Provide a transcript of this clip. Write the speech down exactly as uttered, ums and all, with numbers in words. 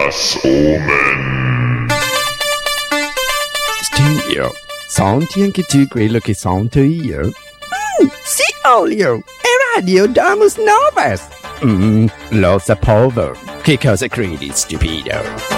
Das Omen. Studio, senti anche tu quello che sento io? Mm, sì, Olio, è Radio Domus Novas. Mm, lo sapevo. Che cosa credi, stupido?